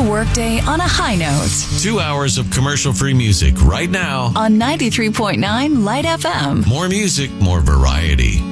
the workday on a high note 2 hours of commercial-free music right now on 93.9 Light FM. More music, more variety.